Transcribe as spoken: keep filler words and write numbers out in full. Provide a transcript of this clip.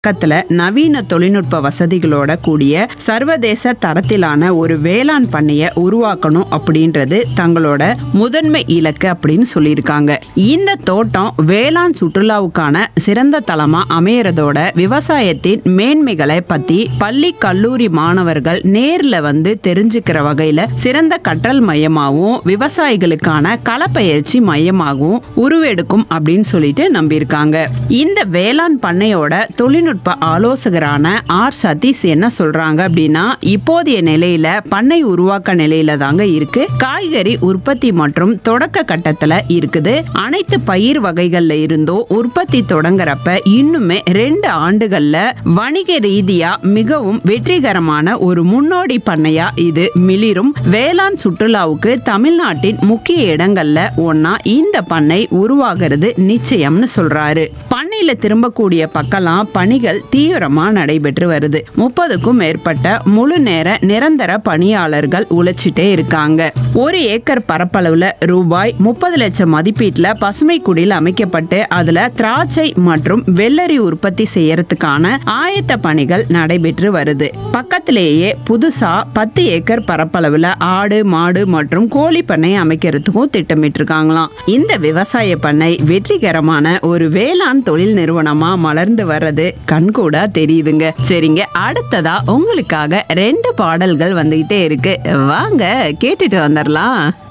பக்கத்துல நவீன தொழில்நுட்ப வசதிகளோட கூடிய சர்வதேச தரத்திலான ஒரு வேளாண் பண்ணைய உருவாக்கணும் அப்படின்றது தங்களோட முதன்மை இலக்கு அப்படின்னு சொல்லியிருக்காங்க. இந்த தோட்டம் வேளாண் சுற்றுலாவுக்கான சிறந்த தளமா அமையறதோட விவசாயத்தின் மேன்மைகளை பத்தி பள்ளி கல்லூரி மாணவர்கள் நேர்ல வந்து தெரிஞ்சுக்கிற வகையில சிறந்த கற்றல் மையமாகவும் விவசாயிகளுக்கான களப்பயிற்சி மையமாகவும் உருவெடுக்கும் அப்படின்னு சொல்லிட்டு நம்பியிருக்காங்க. இந்த வேளாண் பண்ணையோட தொழில்நுட்ப ஆலோசகரான ஆர் சதீஷ் என்ன சொல்றாங்க அப்படின்னா, இப்போதைய நிலையில பண்ணை உருவாக்க நிலையில தாங்க இருக்கு. காய்கறி உற்பத்தி மற்றும் தொடக்க கட்டத்துல இருக்குது. அனைத்து பயிர் வகைகள்ல இருந்தோ உற்பத்தி தொடங்குறப்ப இன்னுமே ரெண்டு ஆண்டுகள்ல வணிக ரீதியா மிகவும் வெற்றிகரமான ஒரு முன்னோடி பண்ணையா இது மிளிரும். வேளாண் சுற்றுலாவுக்கு தமிழ்நாட்டின் முக்கிய இடங்கள்ல ஒன்னா இந்த பண்ணை உருவாகிறது நிச்சயம்னு சொல்றாரு. பண்ணையில திரும்பக்கூடிய பக்கலாம் பணிகள் தீவிரமா நடைபெற்று வருது. முப்பதுக்கும் மேற்பட்ட முழு நேர நிரந்தர பணியாளர்கள் உழைச்சிட்டே இருக்காங்க. ஒரு ஏக்கர் பரப்பளவுல ரூபாய் முப்பது லட்சம் மதிப்பீட்டுல பசுமை குடில் அமைக்கப்பட்டு அதுல திராட்சை மற்றும் வெள்ளரி உற்பத்தி செய்யறதுக்கான ஆயத்த பணிகள் நடைபெற்று வருது. பக்கத்திலேயே புதுசா பத்து ஏக்கர் பரப்பளவுல ஆடு மாடு மற்றும் கோழி பண்ணை அமைக்கிறதுக்கும் திட்டமிட்டு இருக்காங்களாம். இந்த விவசாய பண்ணை வெற்றிகரமான ஒரு வேளாண் தொழில் நிறுவனமா மலர்ந்து வர்றது கண்கூடா தெரியுதுங்க. சரிங்க, அடுத்ததா உங்களுக்காக ரெண்டு பாடல்கள் வந்துகிட்டே இருக்கு. வாங்க கேட்டுட்டு வந்துடலாம்.